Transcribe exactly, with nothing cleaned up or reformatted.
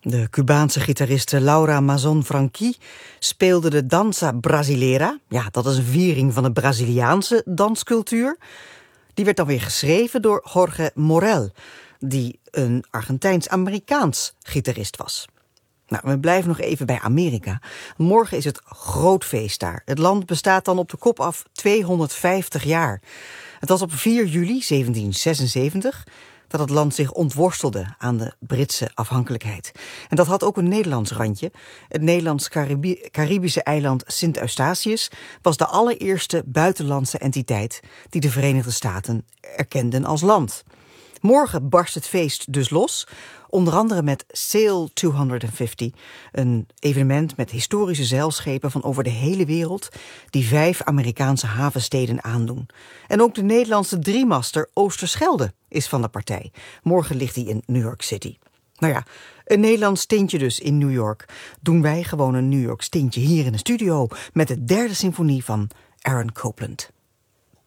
De Cubaanse gitariste Laura Mazon Franqui speelde de danza brasileira. Ja, dat is een viering van de Braziliaanse danscultuur. Die werd dan weer geschreven door Jorge Morel, die een Argentijns-Amerikaans gitarist was. Nou, we blijven nog even bij Amerika. Morgen is het groot feest daar. Het land bestaat dan op de kop af tweehonderdvijftig jaar. Het was op vier juli zeventien zesenzeventig... dat het land zich ontworstelde aan de Britse afhankelijkheid. En dat had ook een Nederlands randje. Het Nederlands-Caribische eiland Sint Eustatius was de allereerste buitenlandse entiteit die de Verenigde Staten erkenden als land. Morgen barst het feest dus los, onder andere met Sail tweehonderdvijftig, een evenement met historische zeilschepen van over de hele wereld die vijf Amerikaanse havensteden aandoen. En ook de Nederlandse driemaster Oosterschelde is van de partij. Morgen ligt hij in New York City. Nou ja, een Nederlands tintje dus in New York. Doen wij gewoon een New York tintje hier in de studio met de derde symfonie van Aaron Copland.